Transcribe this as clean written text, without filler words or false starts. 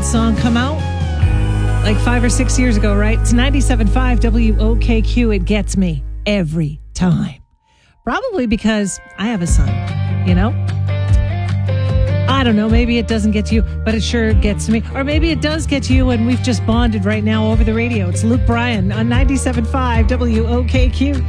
song come out? Like 5 or 6 years ago, right? It's 97.5 WOKQ. It gets me every time. Probably because I have a son, you know? I don't know. Maybe it doesn't get to you, but it sure gets to me. Or maybe it does get to you and we've just bonded right now over the radio. It's Luke Bryan on 97.5 WOKQ.